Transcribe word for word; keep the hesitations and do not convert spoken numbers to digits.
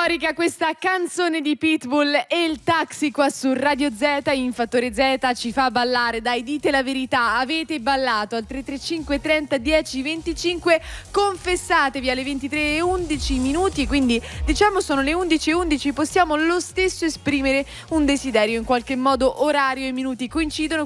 Euforica questa canzone di Pitbull e il taxi qua su Radio Z in Fattore Z ci fa ballare. Dai, dite la verità, avete ballato al tre tre cinque trenta dieci venticinque, confessatevi alle ventitré e undici minuti, quindi diciamo sono le undici e undici, possiamo lo stesso esprimere un desiderio, in qualche modo orario e minuti coincidono,